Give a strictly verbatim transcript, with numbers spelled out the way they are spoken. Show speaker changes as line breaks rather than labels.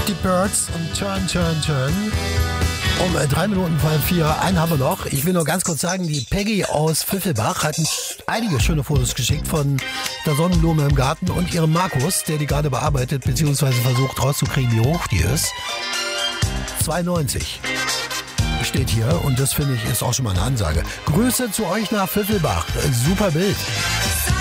Die Birds und Turn, Turn, Turn. Um äh, drei Minuten vor vier, einen haben wir noch. Ich will nur ganz kurz sagen, die Peggy aus Pfiffelbach hat einige schöne Fotos geschickt von der Sonnenblume im Garten und ihrem Markus, der die gerade bearbeitet, beziehungsweise versucht rauszukriegen, wie hoch die ist. zwei neunzig steht hier und das finde ich ist auch schon mal eine Ansage. Grüße zu euch nach Pfiffelbach. Super Bild.